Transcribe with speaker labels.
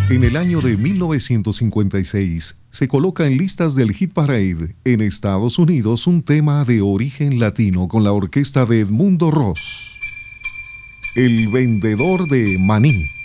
Speaker 1: En el año de 1956 se coloca en listas del Hit Parade en Estados Unidos un tema de origen latino con la orquesta de Edmundo Ross, El vendedor de maní.